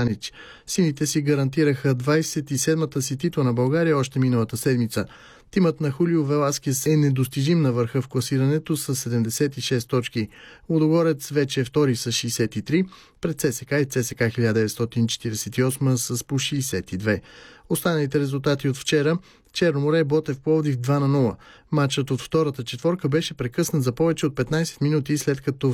Ботанич. Сините си гарантираха 27-та си титла на България още миналата седмица. Тимът на Хулио Веласкес е недостижим на върха в класирането с 76 точки. Лудогорец вече е втори с 63, пред ЦСКА и ЦСКА 1948 с по 62. Останалите резултати от вчера: Черно море, Ботев Пловдив 2-0. Матчът от втората четворка беше прекъснат за повече от 15 минути, след като в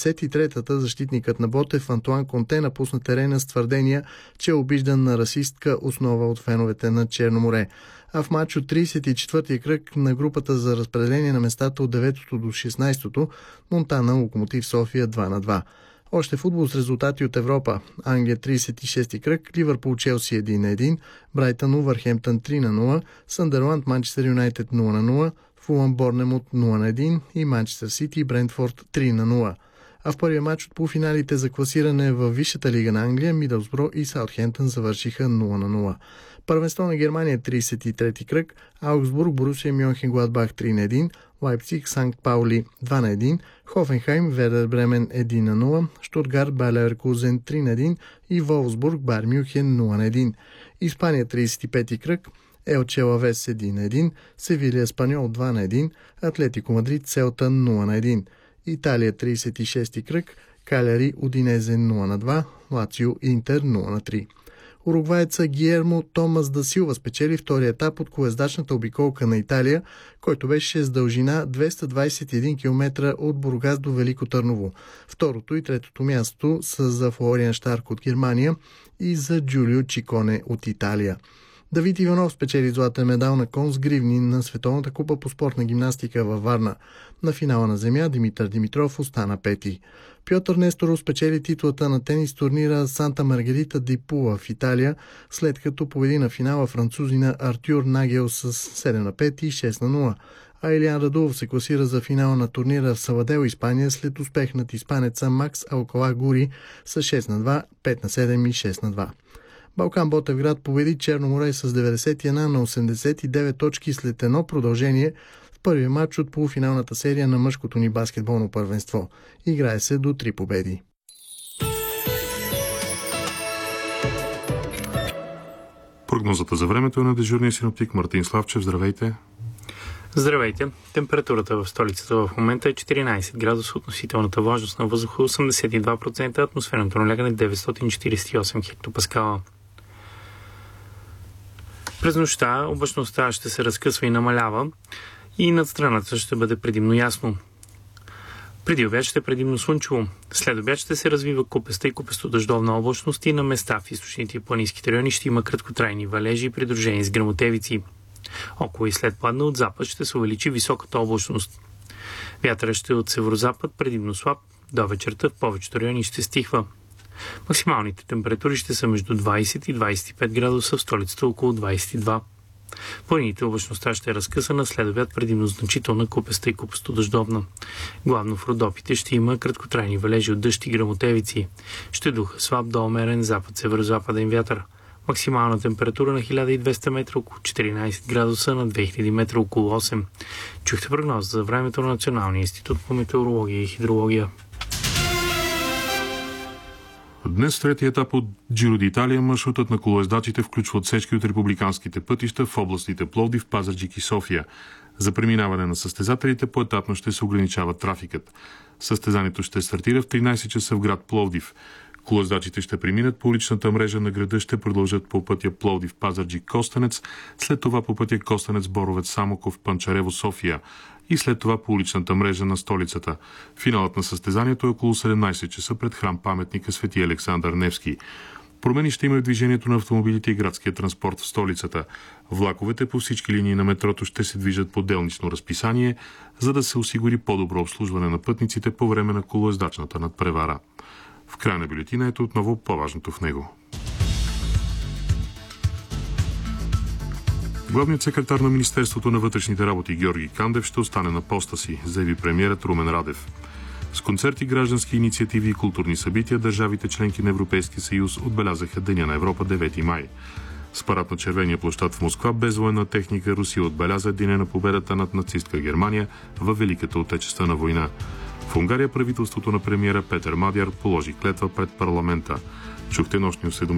73-та защитникът на Ботев Антуан Конте напусна терена с твърдения, че е обиждан на расистка основа от феновете на Черно море. А в матч от 34-ти кръг на групата за разпределение на местата от 9-то до 16-то, Монтана Локомотив София 2-2. Още футбол с резултати от Европа. Англия 36-ти кръг, Ливърпул Челси 1-1, Брайтън Увърхемптън 3-0, Съндърланд Манчестър Юнайтед 0-0, Фулъм Борнемут 0-1 и Манчестър Сити Брентфорд 3-0. А в първия матч от полуфиналите за класиране във Висшата лига на Англия, Мидълсбро и Саутхемптън завършиха 0-0. Първенство на Германия 33-ти кръг, Аугсбург Борусия Мьонхенгладбах 3-1, Лайпциг Санкт Паули 2-1, Хофенхайм Вердер Бремен 1-0, Штутгарт Байер Леверкузен 3-1 и Волфсбург Байер Мюнхен 0-1. Испания 35-ти кръг, Елче Алавес 1-1, Севилия Еспаньол 2-1, Атлетико Мадрид Селта 0-1. Италия 36-ти кръг, Каляри Удинезе 0-2, Лацио Интер 0-3. Уругваеца Гиермо Томас да Силва спечели втория етап от колездачната обиколка на Италия, който беше с дължина 221 км от Бургас до Велико Търново. Второто и третото място са за Флориан Штарк от Германия и за Джулио Чиконе от Италия. Давид Иванов спечели златен медал на кон с гривни на Световната купа по спортна гимнастика във Варна. На финала на земя Димитър Димитров остана пети. Пьотър Несторов спечели титлата на тенис турнира Санта Маргарита ди Пула в Италия, след като победи на финала французина Артюр Нагел с 7-5 и 6-0. А Илиан Радулов се класира за финала на турнира в Савадел, Испания, след успех над испанеца Макс Алкала Гури с 6-2, 5-7 и 6-2. Балкан Ботевград победи Черно море с 91 на 89 точки след едно продължение в първия матч от полуфиналната серия на мъжкото ни баскетболно първенство. Играе се до 3 победи. Прогнозата за времето е на дежурния синоптик Мартин Славчев. Здравейте! Здравейте! Температурата в столицата в момента е 14 градуса, относителната влажност на въздуха 82%, атмосферното налягане 948 хектопаскала. През нощта облачността ще се разкъсва и намалява и над страната ще бъде предимно ясно. Преди обяд ще е предимно слънчево. След обяд ще се развива купеста и купесто-дъждовна облачност и на места в източните и планинските райони ще има краткотрайни валежи, придружени с гръмотевици. Около и след пладне от запад ще се увеличи високата облачност. Вятърът ще е от северозапад, предимно слаб, до вечерта в повечето райони ще стихва. Максималните температури ще са между 20 и 25 градуса, в столицата около 22. Планините облачността ще е разкъсана, след обяд предимно значителна купеста и купесто-дъждовна. Главно в Родопите ще има краткотрайни валежи от дъжд и гръмотевици. Ще духа слаб до умерен запад-северозападен вятър. Максимална температура на 1200 метра около 14 градуса, на 2000 метра около 8. Чухте прогноза за времето на Националния институт по метеорология и хидрология. Днес в третия етап от Джиро д'Италия маршрутът на колоездачите включва отсечки от републиканските пътища в областите Пловдив, Пазарджик и София. За преминаване на състезателите поетапно ще се ограничава трафикът. Състезанието ще стартира в 13 часа в град Пловдив. Колоездачите ще преминат по уличната мрежа на града, ще продължат по пътя Пловдив, Пазарджик, Костенец, след това по пътя Костенец, Боровец, Самоков, Панчарево, София и след това по уличната мрежа на столицата. Финалът на състезанието е около 17 часа пред храм паметника Свети Александър Невски. Промени ще има в движението на автомобилите и градския транспорт в столицата. Влаковете по всички линии на метрото ще се движат по делнично разписание, за да се осигури по-добро обслужване на пътниците по време на колоездачната надпревара. В края на бюлетина ето отново по-важното в него. Главният секретар на Министерството на вътрешните работи Георги Кандев ще остане на поста си, заяви премиерът Румен Радев. С концерти, граждански инициативи и културни събития държавите членки на Европейския съюз отбелязаха Деня на Европа 9 май. С парад на Червения площад в Москва без военна техника Русия отбеляза Деня на победата над нацистка Германия във Великата отечествена война. В Унгария правителството на премиера Петър Мадяр положи клетва пред парламента. Чухте нощни осведомители